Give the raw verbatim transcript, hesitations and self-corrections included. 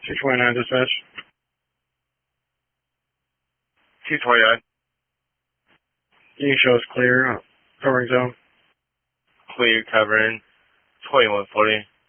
two twenty-nine dispatch. two twenty-nine. Can you show us clear, uh, covering zone? Clear covering twenty-one forty.